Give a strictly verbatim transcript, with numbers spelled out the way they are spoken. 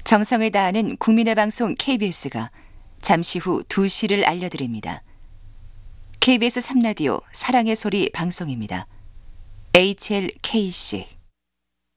정성을 다하는 국민의 방송 케이비에스가 잠시 후 두 시를 알려드립니다. 케이비에스 삼 라디오 사랑의 소리 방송입니다. 에이치엘케이씨